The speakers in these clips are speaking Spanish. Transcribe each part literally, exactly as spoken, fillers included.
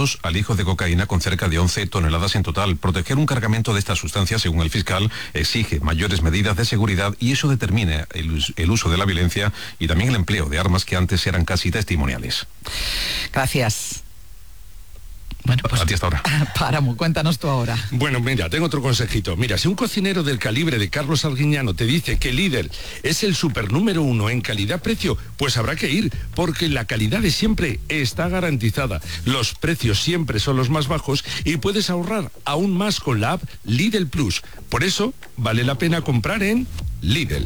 detenidos al hijo de cocaína con cerca de once toneladas en total. Proteger un cargamento de esta sustancia, según el fiscal, exige mayores medidas de seguridad y eso determina el, el uso de la violencia y también el empleo de armas que antes eran casi testimoniales. Gracias. Bueno, pues a ti hasta ahora. Páramo, cuéntanos tú ahora. Bueno, mira, tengo otro consejito. Mira, si un cocinero del calibre de Carlos Arguiñano te dice que Lidl es el super número uno en calidad-precio, pues habrá que ir, porque la calidad de siempre está garantizada. Los precios siempre son los más bajos y puedes ahorrar aún más con la app Lidl Plus. Por eso, vale la pena comprar en Lidl.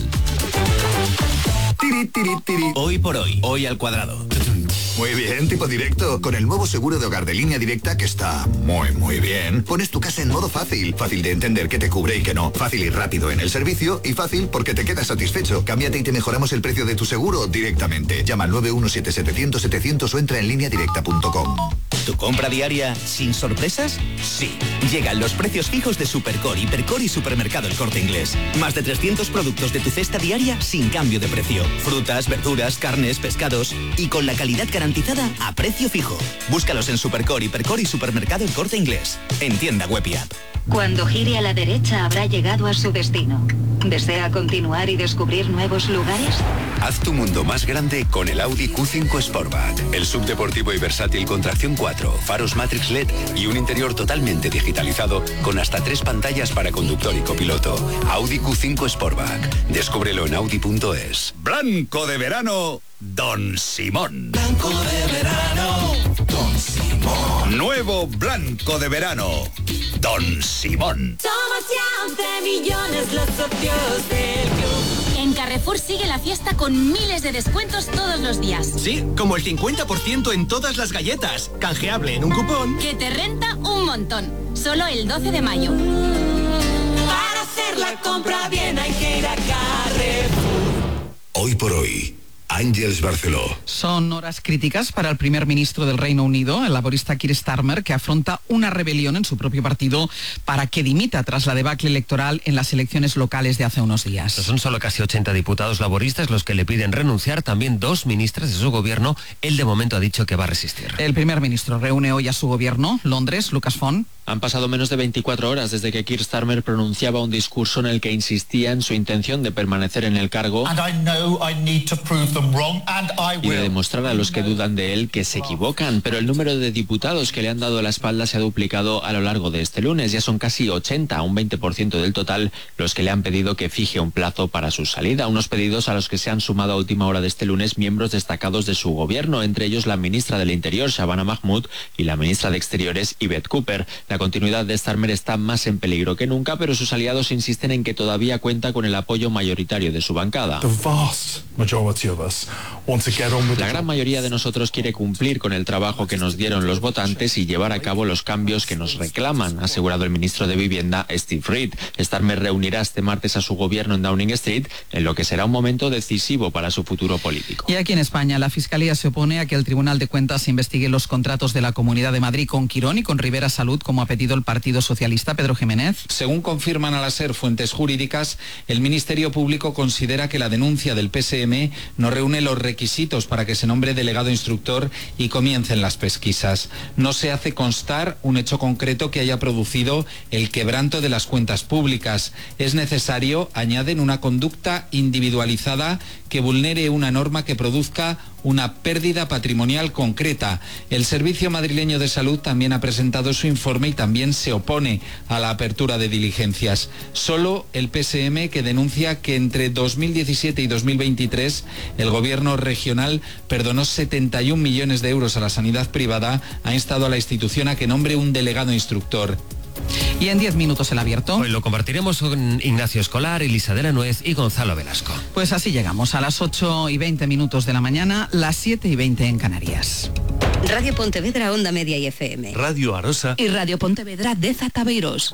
Tiri, tiri, tiri. Hoy por hoy, hoy al cuadrado. Muy bien, tipo directo. Con el nuevo seguro de hogar de Línea Directa, que está muy, muy bien, pones tu casa en modo fácil. Fácil de entender qué te cubre y qué no. Fácil y rápido en el servicio y fácil porque te quedas satisfecho. Cámbiate y te mejoramos el precio de tu seguro directamente. Llama al nueve uno siete setecientos setecientos o entra en línea directa punto com. ¿Tu compra diaria sin sorpresas? Sí. Llegan los precios fijos de Supercore, Hipercore y Supermercado El Corte Inglés. Más de trescientos productos de tu cesta diaria sin cambio de precio. Frutas, verduras, carnes, pescados y con la calidad garantizada a precio fijo. Búscalos en Supercore, Hipercore y Supermercado El Corte Inglés. En tienda web y app. Cuando gire a la derecha habrá llegado a su destino. ¿Desea continuar y descubrir nuevos lugares? Haz tu mundo más grande con el Audi Q cinco Sportback. El subdeportivo y versátil con tracción cuatro, faros Matrix L E D y un interior totalmente digitalizado con hasta tres pantallas para conductor y copiloto. Audi Q cinco Sportback. Descúbrelo en audi punto es. Blanco de verano, Don Simón. Blanco de verano, Don Simón. Nuevo blanco de verano, Don Simón. Somos ya once millones los socios del club. En Carrefour sigue la fiesta con miles de descuentos todos los días. Sí, como el cincuenta por ciento en todas las galletas. Canjeable en un cupón que te renta un montón. Solo el doce de mayo. Para hacer la compra bien hay que ir a Carrefour. Hoy por hoy, Ángels Barceló. Son horas críticas para el primer ministro del Reino Unido, el laborista Keir Starmer, que afronta una rebelión en su propio partido para que dimita tras la debacle electoral en las elecciones locales de hace unos días. Son solo casi ochenta diputados laboristas los que le piden renunciar, también dos ministras de su gobierno. Él de momento ha dicho que va a resistir. El primer ministro reúne hoy a su gobierno, Londres, Lucas Font. Han pasado menos de veinticuatro horas desde que Keir Starmer pronunciaba un discurso en el que insistía en su intención de permanecer en el cargo y de demostrar a los que dudan de él que se equivocan, pero el número de diputados que le han dado la espalda se ha duplicado a lo largo de este lunes. Ya son casi ochenta, un veinte por ciento del total, los que le han pedido que fije un plazo para su salida. Unos pedidos a los que se han sumado a última hora de este lunes miembros destacados de su gobierno, entre ellos la ministra del Interior, Shabana Mahmood, y la ministra de Exteriores, Yvette Cooper. La continuidad de Starmer está más en peligro que nunca, pero sus aliados insisten en que todavía cuenta con el apoyo mayoritario de su bancada. La gran mayoría de nosotros quiere cumplir con el trabajo que nos dieron los votantes y llevar a cabo los cambios que nos reclaman, ha asegurado el ministro de Vivienda, Steve Reed. Starmer reunirá este martes a su gobierno en Downing Street, en lo que será un momento decisivo para su futuro político. Y aquí en España, la Fiscalía se opone a que el Tribunal de Cuentas investigue los contratos de la Comunidad de Madrid con Quirón y con Rivera Salud, como ha pedido el Partido Socialista. Pedro Jiménez. Según confirman a la SER fuentes jurídicas, el Ministerio Público considera que la denuncia del P S M no reúne los requisitos para que se nombre delegado instructor y comiencen las pesquisas. No se hace constar un hecho concreto que haya producido el quebranto de las cuentas públicas. Es necesario, añaden, una conducta individualizada que vulnere una norma que produzca una pérdida patrimonial concreta. El Servicio Madrileño de Salud también ha presentado su informe y también se opone a la apertura de diligencias. Solo el P S M, que denuncia que entre dos mil diecisiete y dos mil veintitrés el gobierno regional perdonó setenta y un millones de euros a la sanidad privada, ha instado a la institución a que nombre un delegado instructor. Y en diez minutos el abierto. Hoy lo compartiremos con Ignacio Escolar, Elisa de la Nuez y Gonzalo Velasco. Pues así llegamos a las ocho y veinte minutos de la mañana, las siete y veinte en Canarias. Radio Pontevedra, Onda Media y F M. Radio Arosa. Y Radio Pontevedra de Zataveiros.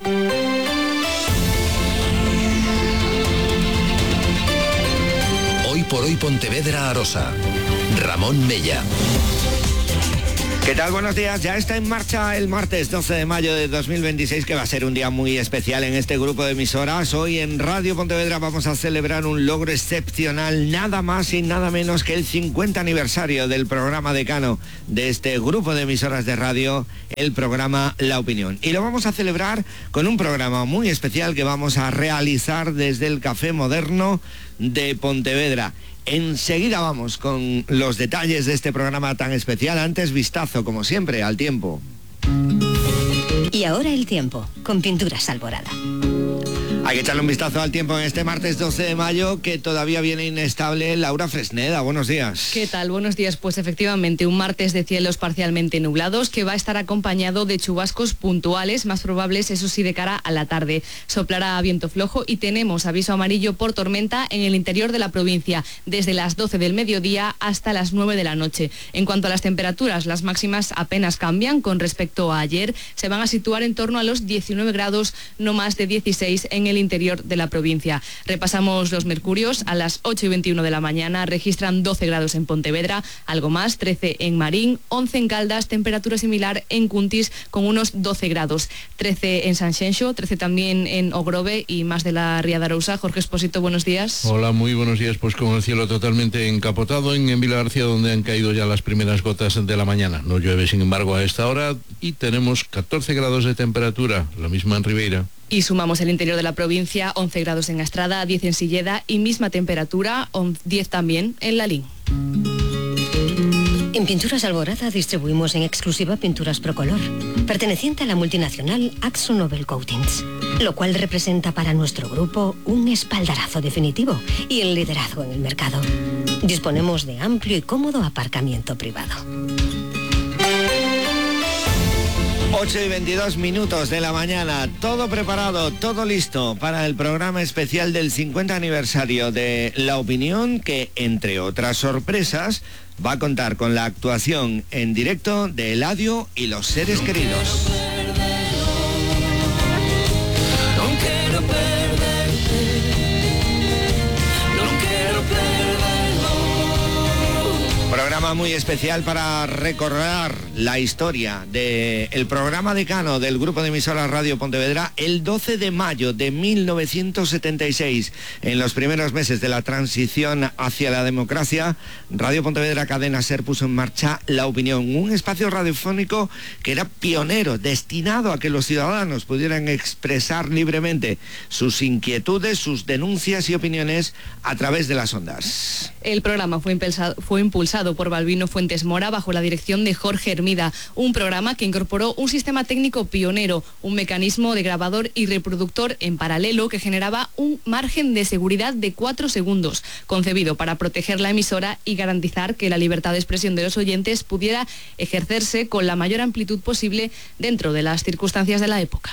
Hoy por hoy Pontevedra Arosa. Ramón Mella. ¿Qué tal? Buenos días. Ya está en marcha el martes doce de mayo de dos mil veintiséis, que va a ser un día muy especial en este grupo de emisoras. Hoy en Radio Pontevedra vamos a celebrar un logro excepcional, nada más y nada menos que el cincuenta aniversario del programa decano de este grupo de emisoras de radio, el programa La Opinión. Y lo vamos a celebrar con un programa muy especial que vamos a realizar desde el Café Moderno de Pontevedra. Enseguida vamos con los detalles de este programa tan especial. Antes, vistazo, como siempre, al tiempo. Y ahora el tiempo, con Pinturas Alborada. Hay que echarle un vistazo al tiempo en este martes doce de mayo, que todavía viene inestable. Laura Fresneda, buenos días. ¿Qué tal? Buenos días. Pues efectivamente, un martes de cielos parcialmente nublados que va a estar acompañado de chubascos puntuales, más probables, eso sí, de cara a la tarde. Soplará viento flojo y tenemos aviso amarillo por tormenta en el interior de la provincia, desde las doce del mediodía hasta las nueve de la noche. En cuanto a las temperaturas, las máximas apenas cambian con respecto a ayer. Se van a situar en torno a los diecinueve grados, no más de dieciséis en el interior de la provincia. Repasamos los mercurios. A las ocho y veintiuno de la mañana registran doce grados en Pontevedra, algo más, trece en Marín, once en Caldas, temperatura similar en Cuntis con unos doce grados, trece en Sanxenxo, trece también en Ogrove y más de la Ría de Arousa. Jorge Expósito, buenos días. Hola, muy buenos días. Pues con el cielo totalmente encapotado en, en Vila García, donde han caído ya las primeras gotas de la mañana. No llueve, sin embargo, a esta hora, y tenemos catorce grados de temperatura, la misma en Ribeira. Y sumamos el interior de la provincia, once grados en Astrada, diez en Silleda y misma temperatura, diez también en Lalín. En Pinturas Alborada distribuimos en exclusiva pinturas Procolor, perteneciente a la multinacional Akzo Nobel Coatings, lo cual representa para nuestro grupo un espaldarazo definitivo y el liderazgo en el mercado. Disponemos de amplio y cómodo aparcamiento privado. ocho y veintidós minutos de la mañana, todo preparado, todo listo para el programa especial del cincuenta aniversario de La Opinión, que, entre otras sorpresas, va a contar con la actuación en directo de Eladio y los Seres Queridos. Programa muy especial para recordar la historia del programa decano del grupo de emisoras Radio Pontevedra el doce de mayo de mil novecientos setenta y seis. En los primeros meses de la transición hacia la democracia, Radio Pontevedra Cadena Ser puso en marcha La Opinión, un espacio radiofónico que era pionero, destinado a que los ciudadanos pudieran expresar libremente sus inquietudes, sus denuncias y opiniones a través de las ondas. El programa fue impulsado, fue impulsado por Balbino Fuentes Mora bajo la dirección de Jorge Hermida, un programa que incorporó un sistema técnico pionero, un mecanismo de grabador y reproductor en paralelo que generaba un margen de seguridad de cuatro segundos, concebido para proteger la emisora y garantizar que la libertad de expresión de los oyentes pudiera ejercerse con la mayor amplitud posible dentro de las circunstancias de la época.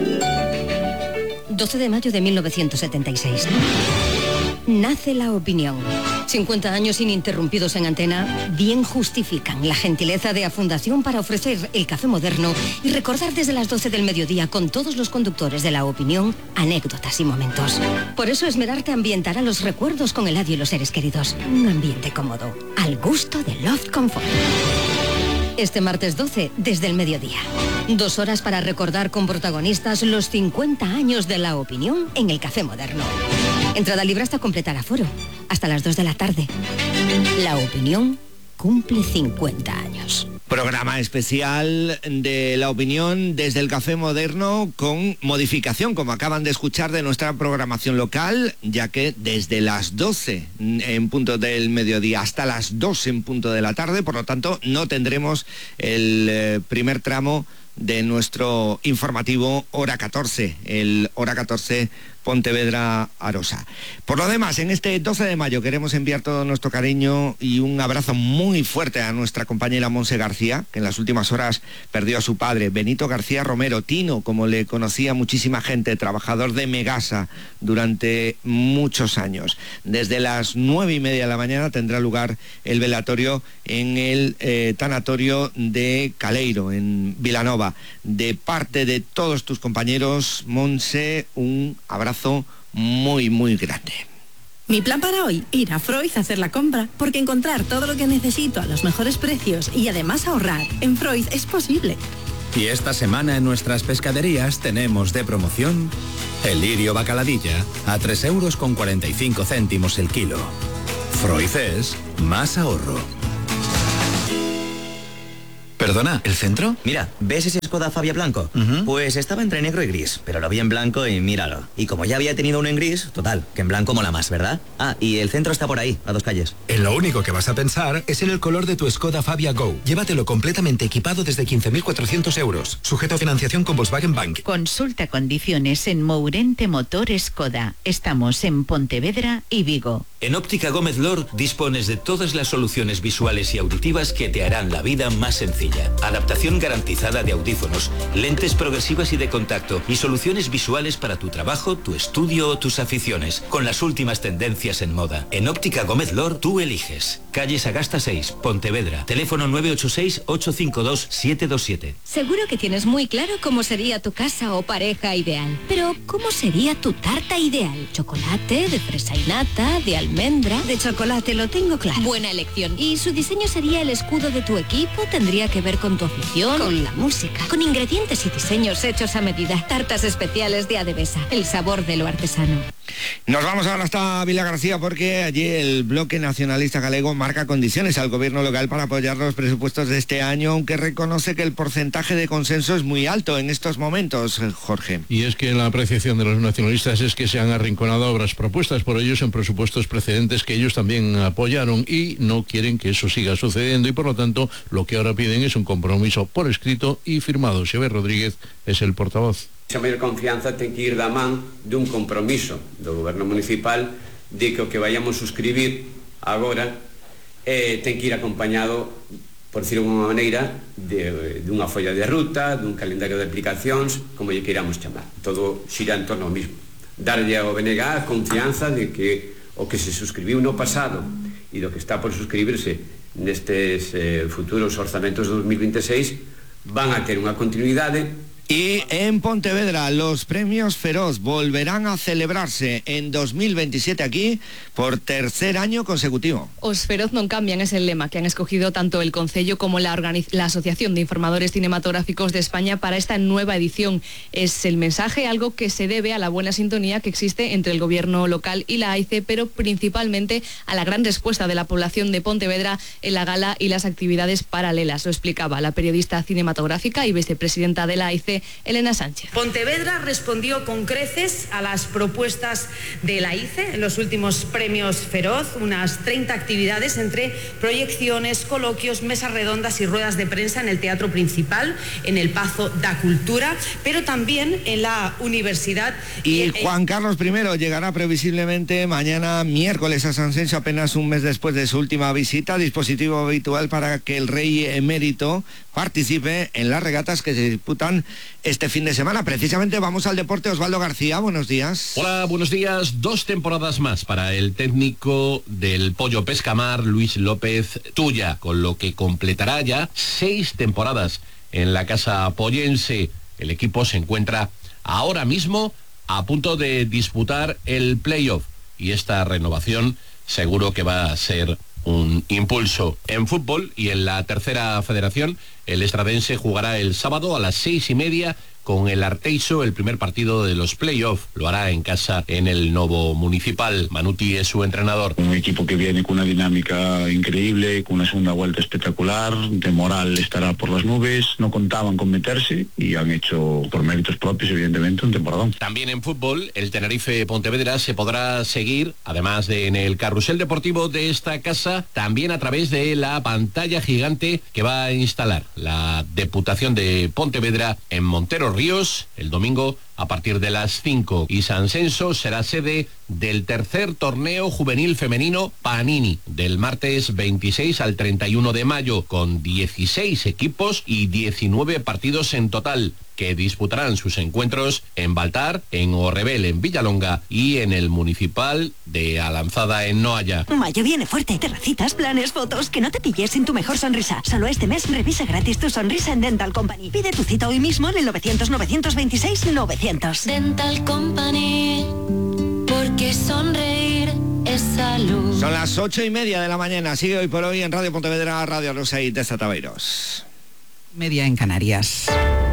doce de mayo de mil novecientos setenta y seis. Nace La Opinión. cincuenta años ininterrumpidos en antena bien justifican la gentileza de la Fundación para ofrecer el café moderno y recordar desde las doce del mediodía con todos los conductores de La Opinión anécdotas y momentos. Por eso esmerarte ambientará los recuerdos con Eladio y los Seres Queridos. Un ambiente cómodo, al gusto de Love Comfort. Este martes doce, desde el mediodía. Dos horas para recordar con protagonistas los cincuenta años de La Opinión en el Café Moderno. Entrada libre hasta completar aforo, hasta las dos de la tarde. La Opinión cumple cincuenta años. Programa especial de La Opinión desde el Café Moderno, con modificación, como acaban de escuchar, de nuestra programación local, ya que desde las doce en punto del mediodía hasta las dos en punto de la tarde, por lo tanto, no tendremos el eh, primer tramo de nuestro informativo Hora catorce, el Hora catorce Pontevedra Arosa. Por lo demás, en este doce de mayo queremos enviar todo nuestro cariño y un abrazo muy fuerte a nuestra compañera Monse García, que en las últimas horas perdió a su padre, Benito García Romero, Tino, como le conocía muchísima gente, trabajador de Megasa durante muchos años. Desde las nueve y media de la mañana tendrá lugar el velatorio en el eh, tanatorio de Caleiro, en Vilanova. De parte de todos tus compañeros, Monse, un abrazo muy, muy grande. Mi plan para hoy, ir a Freud a hacer la compra, porque encontrar todo lo que necesito a los mejores precios y además ahorrar en Freud es posible. Y esta semana en nuestras pescaderías tenemos de promoción el lirio bacaladilla a tres euros con cuarenta y cinco céntimos el kilo. Freud es más ahorro. Perdona, ¿el centro? Mira, ¿ves ese Skoda Fabia blanco? Uh-huh. Pues estaba entre negro y gris, pero lo vi en blanco y míralo. Y como ya había tenido uno en gris, total, que en blanco mola más, ¿verdad? Ah, y el centro está por ahí, a dos calles. En lo único que vas a pensar es en el color de tu Skoda Fabia Go. Llévatelo completamente equipado desde quince mil cuatrocientos euros. Sujeto a financiación con Volkswagen Bank. Consulta condiciones en Mourente Motor Skoda. Estamos en Pontevedra y Vigo. En Óptica Gómez Lor dispones de todas las soluciones visuales y auditivas que te harán la vida más sencilla. Adaptación garantizada de audífonos, lentes progresivas y de contacto y soluciones visuales para tu trabajo, tu estudio o tus aficiones, con las últimas tendencias en moda. En Óptica Gómez Lor tú eliges. Calle Sagasta seis, Pontevedra. Teléfono nueve ocho seis, ocho cinco dos, siete dos siete. Seguro que tienes muy claro cómo sería tu casa o pareja ideal. Pero, ¿cómo sería tu tarta ideal? ¿Chocolate, de fresa y nata, de almendra? De chocolate, lo tengo claro. Buena elección. ¿Y su diseño sería el escudo de tu equipo? ¿Tendría que ver con tu afición? Con la música. Con ingredientes y diseños hechos a medida. Tartas especiales de Adevesa. El sabor de lo artesano. Nos vamos ahora hasta Vilagarcía porque allí el Bloque Nacionalista Galego marca condiciones al gobierno local para apoyar los presupuestos de este año, aunque reconoce que el porcentaje de consenso es muy alto en estos momentos, Jorge. Y es que la apreciación de los nacionalistas es que se han arrinconado obras propuestas por ellos en presupuestos precedentes que ellos también apoyaron y no quieren que eso siga sucediendo y por lo tanto lo que ahora piden es un compromiso por escrito y firmado. Xavier Rodríguez es el portavoz. Esa maior confianza ten que ir da man dun compromiso do goberno municipal de que o que vayamos suscribir agora eh, ten que ir acompañado, por decirlo de unha maneira, de, de unha folla de ruta, dun calendario de aplicacións, como lle queiramos chamar. Todo xira en torno ao mismo. Darlle ao B N G a confianza de que o que se suscribiu no pasado e do que está por suscribirse nestes eh, futuros orzamentos de dos mil veintiséis van a ter unha continuidade. Y en Pontevedra los premios Feroz volverán a celebrarse en dos mil veintisiete aquí por tercer año consecutivo. Os Feroz non cambian es el lema que han escogido tanto el Concello como la, la Asociación de Informadores Cinematográficos de España para esta nueva edición. Es el mensaje, algo que se debe a la buena sintonía que existe entre el gobierno local y la A I C, pero principalmente a la gran respuesta de la población de Pontevedra en la gala y las actividades paralelas. Lo explicaba la periodista cinematográfica y vicepresidenta de la A I C, Elena Sánchez. Pontevedra respondió con creces a las propuestas de la I C E en los últimos premios Feroz, unas treinta actividades entre proyecciones, coloquios, mesas redondas y ruedas de prensa en el Teatro Principal, en el Pazo da Cultura, pero también en la Universidad. Y Juan Carlos primero llegará previsiblemente mañana miércoles a San Senso, apenas un mes después de su última visita, dispositivo habitual para que el rey emérito participe en las regatas que se disputan este fin de semana. Precisamente vamos al deporte. Osvaldo García, buenos días. Hola, buenos días. Dos temporadas más para el técnico del Pollo Pescamar, Luis López Tuya, con lo que completará ya seis temporadas en la casa pollense. El equipo se encuentra ahora mismo a punto de disputar el playoff y esta renovación seguro que va a ser un impulso. En fútbol y en la tercera federación, el estradense jugará el sábado a las seis y media con el Arteixo el primer partido de los playoffs. Lo hará en casa en el Novo Municipal. Manuti es su entrenador. Un equipo que viene con una dinámica increíble, con una segunda vuelta espectacular, de moral estará por las nubes, no contaban con meterse y han hecho por méritos propios evidentemente un temporadón. También en fútbol, el Tenerife Pontevedra se podrá seguir, además de en el carrusel deportivo de esta casa, también a través de la pantalla gigante que va a instalar la Deputación de Pontevedra en Montero Ríos el domingo a partir de las cinco, y San Senso será sede del tercer torneo juvenil femenino Panini del martes veintiséis al treinta y uno de mayo, con dieciséis equipos y diecinueve partidos en total, que disputarán sus encuentros en Baltar, en Orrebel, en Villalonga y en el Municipal de Alanzada, en Noaya. Mayo viene fuerte. Terracitas, planes, fotos, que no te pilles sin tu mejor sonrisa. Solo este mes revisa gratis tu sonrisa en Dental Company. Pide tu cita hoy mismo en el novecientos, novecientos veintiséis, novecientos. Dental Company, porque sonreír es salud. Son las ocho y media de la mañana. Sigue Hoy por Hoy en Radio Pontevedra, Radio Rosa y Testa Tabeiros. Media en Canarias.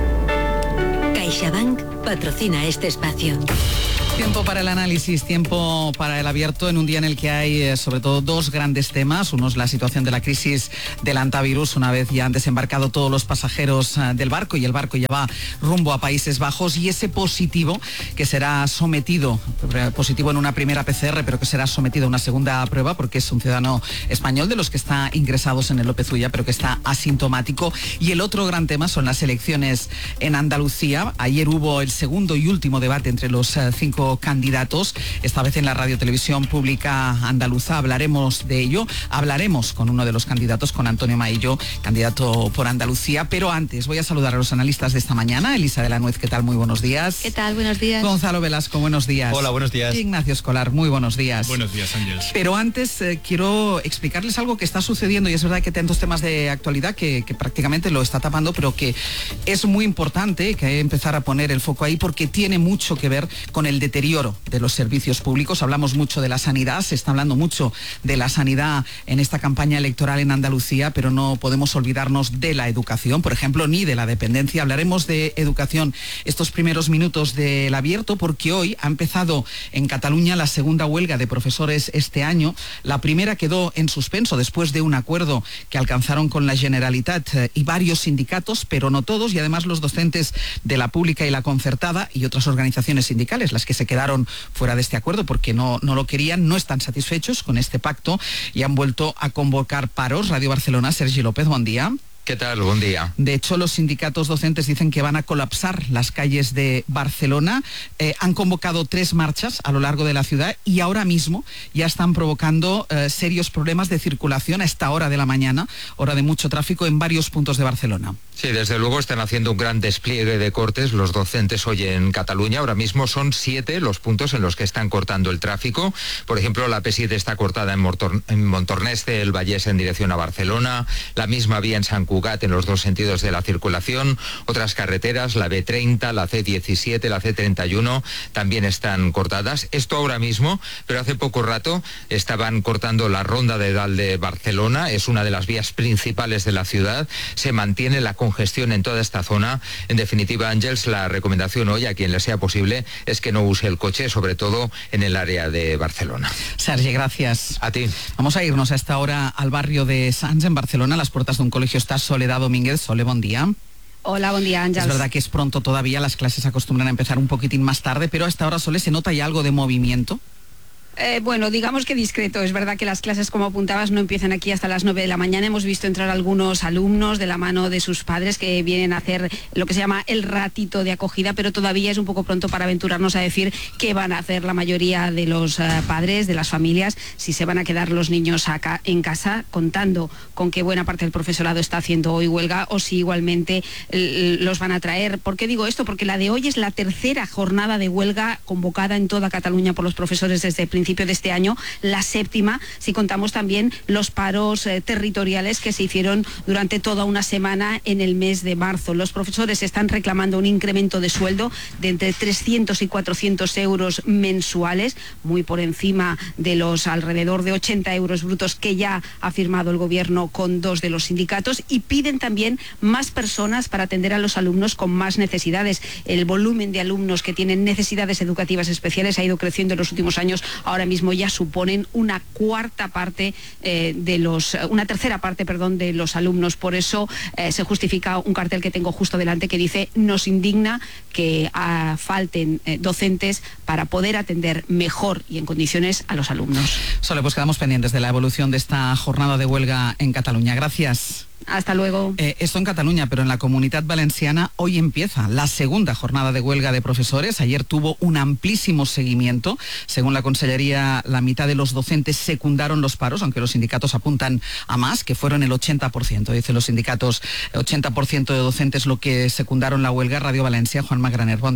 CaixaBank patrocina este espacio. Tiempo para el análisis, tiempo para el abierto en un día en el que hay eh, sobre todo dos grandes temas. Uno es la situación de la crisis del hantavirus, una vez ya han desembarcado todos los pasajeros eh, del barco y el barco ya va rumbo a Países Bajos, y ese positivo que será sometido, positivo en una primera P C R, pero que será sometido a una segunda prueba porque es un ciudadano español de los que está ingresados en el López Ulla, pero que está asintomático. Y el otro gran tema son las elecciones en Andalucía. Ayer hubo el segundo y último debate entre los eh, cinco candidatos, esta vez en la Radio Televisión Pública Andaluza. Hablaremos de ello, hablaremos con uno de los candidatos, con Antonio Maillo, candidato por Andalucía, pero antes voy a saludar a los analistas de esta mañana. Elisa de la Nuez, ¿qué tal? Muy buenos días. ¿Qué tal? Buenos días. Gonzalo Velasco, buenos días. Hola, buenos días. Ignacio Escolar, muy buenos días. Buenos días, Ángeles. Pero antes eh, quiero explicarles algo que está sucediendo, y es verdad que tantos temas de actualidad que, que prácticamente lo está tapando, pero que es muy importante que hay que empezar a poner el foco ahí porque tiene mucho que ver con el deterioro de los servicios públicos. Hablamos mucho de la sanidad, se está hablando mucho de la sanidad en esta campaña electoral en Andalucía, pero no podemos olvidarnos de la educación, por ejemplo, ni de la dependencia. Hablaremos de educación estos primeros minutos del abierto, porque hoy ha empezado en Cataluña la segunda huelga de profesores este año. La primera quedó en suspenso después de un acuerdo que alcanzaron con la Generalitat y varios sindicatos, pero no todos, y además los docentes de la pública y la concertada y otras organizaciones sindicales, las que se quedaron fuera de este acuerdo porque no, no lo querían, no están satisfechos con este pacto y han vuelto a convocar paros. Radio Barcelona, Sergi López, buen día. ¿Qué tal? Buen día. De hecho, los sindicatos docentes dicen que van a colapsar las calles de Barcelona. Eh, han convocado tres marchas a lo largo de la ciudad y ahora mismo ya están provocando eh, serios problemas de circulación a esta hora de la mañana, hora de mucho tráfico en varios puntos de Barcelona. Sí, desde luego están haciendo un gran despliegue de cortes los docentes hoy en Cataluña. Ahora mismo son siete los puntos en los que están cortando el tráfico. Por ejemplo, la P siete está cortada en, Mortor- en Montornès del Vallès en dirección a Barcelona, la misma vía en San Cugat en los dos sentidos de la circulación. Otras carreteras, la B treinta, la C diecisiete, la C treinta y uno, también están cortadas. Esto ahora mismo, pero hace poco rato estaban cortando la Ronda de Dalt de Barcelona. Es una de las vías principales de la ciudad. Se mantiene la congestión en toda esta zona. En definitiva, Ángels, la recomendación hoy a quien le sea posible es que no use el coche, sobre todo en el área de Barcelona. Sergi, gracias. A ti. Vamos a irnos a esta hora al barrio de Sants, en Barcelona. A las puertas de un colegio está Soledad Domínguez. Sole, buen día. Hola, buen día, Ángels. Es verdad que es pronto todavía, las clases acostumbran a empezar un poquitín más tarde, pero a esta hora, Sole, ¿se nota ya algo de movimiento? Eh, bueno, digamos que discreto. Es verdad que las clases, como apuntabas, no empiezan aquí hasta las nueve de la mañana. Hemos visto entrar algunos alumnos de la mano de sus padres que vienen a hacer lo que se llama el ratito de acogida, pero todavía es un poco pronto para aventurarnos a decir qué van a hacer la mayoría de los uh, padres, de las familias, si se van a quedar los niños acá en casa, contando con que buena parte del profesorado está haciendo hoy huelga, o si igualmente l- los van a traer. ¿Por qué digo esto? Porque la de hoy es la tercera jornada de huelga convocada en toda Cataluña por los profesores desde el principio de este año, la séptima, si contamos también los paros eh, territoriales que se hicieron durante toda una semana en el mes de marzo. Los profesores están reclamando un incremento de sueldo de entre trescientos y cuatrocientos euros mensuales, muy por encima de los alrededor de ochenta euros brutos que ya ha firmado el gobierno con dos de los sindicatos, y piden también más personas para atender a los alumnos con más necesidades. El volumen de alumnos que tienen necesidades educativas especiales ha ido creciendo en los últimos años. Ahora mismo ya suponen una cuarta parte eh, de los, una tercera parte, perdón, de los alumnos. Por eso eh, se justifica un cartel que tengo justo delante que dice: nos indigna que ah, falten eh, docentes para poder atender mejor y en condiciones a los alumnos. Solo pues quedamos pendientes de la evolución de esta jornada de huelga en Cataluña. Gracias. Hasta luego. Eh, esto en Cataluña, pero en la Comunidad Valenciana hoy empieza la segunda jornada de huelga de profesores. Ayer tuvo un amplísimo seguimiento. Según la Consellería, la mitad de los docentes secundaron los paros, aunque los sindicatos apuntan a más, que fueron el ochenta por ciento. Dicen los sindicatos, ochenta por ciento de docentes lo que secundaron la huelga. Radio Valencia, Juan Magraner, buen día.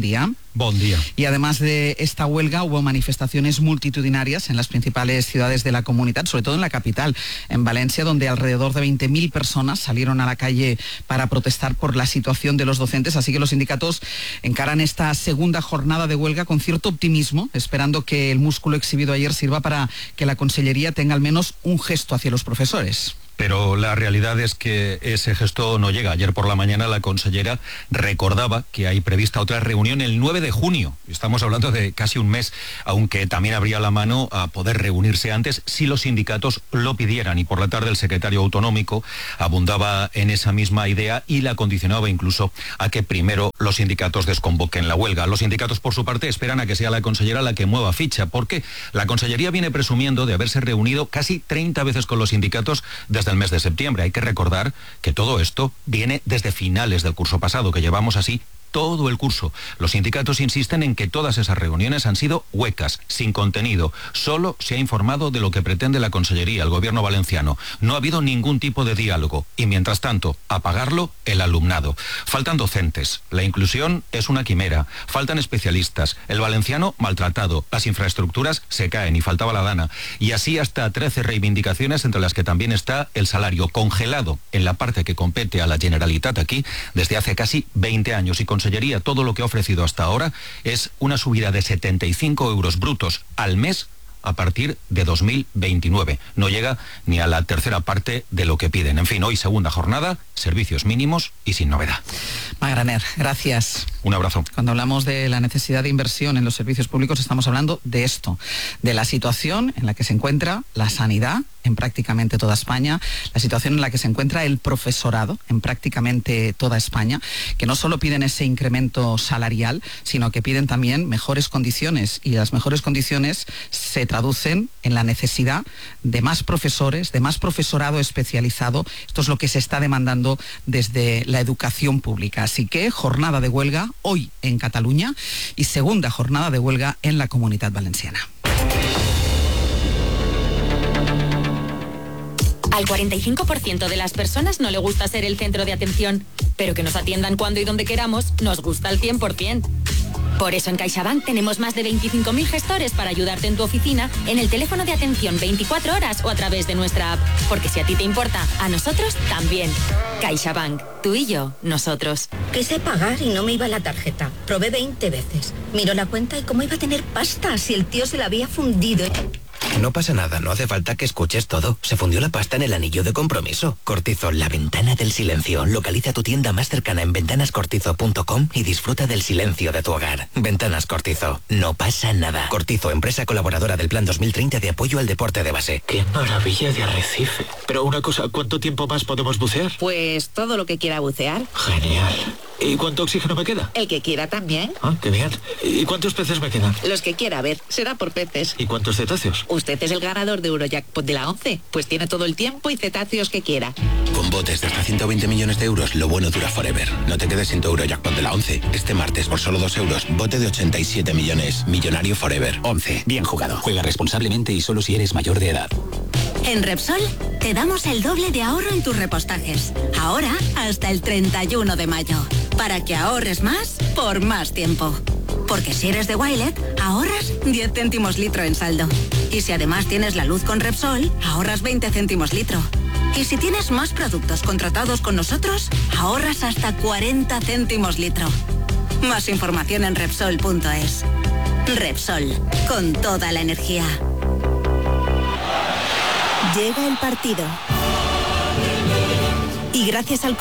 Bon día. Y además de esta huelga hubo manifestaciones multitudinarias en las principales ciudades de la comunidad, sobre todo en la capital, en Valencia, donde alrededor de veinte mil personas salieron a la calle para protestar por la situación de los docentes. Así que los sindicatos encaran esta segunda jornada de huelga con cierto optimismo, esperando que el músculo exhibido ayer sirva para que la Consellería tenga al menos un gesto hacia los profesores. Pero la realidad es que ese gesto no llega. Ayer por la mañana la consellera recordaba que hay prevista otra reunión el nueve de junio. Estamos hablando de casi un mes, aunque también habría la mano a poder reunirse antes si los sindicatos lo pidieran. Y por la tarde el secretario autonómico abundaba en esa misma idea y la condicionaba incluso a que primero los sindicatos desconvoquen la huelga. Los sindicatos, por su parte, esperan a que sea la consellera la que mueva ficha, porque la consellería viene presumiendo de haberse reunido casi treinta veces con los sindicatos desde el mes de septiembre. Hay que recordar que todo esto viene desde finales del curso pasado, que llevamos así todo el curso. Los sindicatos insisten en que todas esas reuniones han sido huecas, sin contenido. Solo se ha informado de lo que pretende la Consellería, el gobierno valenciano. No ha habido ningún tipo de diálogo y, mientras tanto, a pagarlo el alumnado. Faltan docentes, la inclusión es una quimera, faltan especialistas, el valenciano maltratado, las infraestructuras se caen y faltaba la dana. Y así hasta trece reivindicaciones, entre las que también está el salario congelado en la parte que compete a la Generalitat aquí desde hace casi veinte años. Y con Consellería todo lo que ha ofrecido hasta ahora es una subida de setenta y cinco euros brutos al mes a partir de dos mil veintinueve. No llega ni a la tercera parte de lo que piden. En fin, hoy segunda jornada, servicios mínimos y sin novedad. Magraner, gracias. Un abrazo. Cuando hablamos de la necesidad de inversión en los servicios públicos estamos hablando de esto, de la situación en la que se encuentra la sanidad en prácticamente toda España, la situación en la que se encuentra el profesorado en prácticamente toda España, que no solo piden ese incremento salarial, sino que piden también mejores condiciones, y las mejores condiciones se traducen en la necesidad de más profesores, de más profesorado especializado. Esto es lo que se está demandando desde la educación pública. Así que jornada de huelga hoy en Cataluña y segunda jornada de huelga en la Comunidad Valenciana. Al cuarenta y cinco por ciento de las personas no le gusta ser el centro de atención, pero que nos atiendan cuando y donde queramos nos gusta al cien por ciento. Por eso en CaixaBank tenemos más de veinticinco mil gestores para ayudarte en tu oficina, en el teléfono de atención veinticuatro horas o a través de nuestra app. Porque si a ti te importa, a nosotros también. CaixaBank, tú y yo, nosotros. Quise pagar y no me iba la tarjeta. Probé veinte veces. Miró la cuenta y cómo iba a tener pasta si el tío se la había fundido. No pasa nada, no hace falta que escuches todo. Se fundió la pasta en el anillo de compromiso. Cortizo, la ventana del silencio. Localiza tu tienda más cercana en ventanas cortizo punto com y disfruta del silencio de tu hogar. Ventanas Cortizo, no pasa nada. Cortizo, empresa colaboradora del Plan dos mil treinta de apoyo al deporte de base. ¡Qué maravilla de arrecife! Pero una cosa, ¿cuánto tiempo más podemos bucear? Pues todo lo que quiera bucear. Genial. ¿Y cuánto oxígeno me queda? El que quiera también. Ah, qué bien. ¿Y cuántos peces me quedan? Los que quiera, a ver, será por peces. ¿Y cuántos cetáceos? Usted es el ganador de Eurojackpot de la once, pues tiene todo el tiempo y cetáceos que quiera. Con botes de hasta ciento veinte millones de euros, lo bueno dura forever. No te quedes sin tu Eurojackpot de la once. Este martes, por solo dos euros, bote de ochenta y siete millones. Millonario forever. once. Bien jugado. Juega responsablemente y solo si eres mayor de edad. En Repsol te damos el doble de ahorro en tus repostajes. Ahora hasta el treinta y uno de mayo. Para que ahorres más por más tiempo. Porque si eres de Wilet, ahorras diez céntimos litro en saldo. Y si además tienes la luz con Repsol, ahorras veinte céntimos litro. Y si tienes más productos contratados con nosotros, ahorras hasta cuarenta céntimos litro. Más información en Repsol punto es. Repsol, con toda la energía. Llega el partido. Y gracias al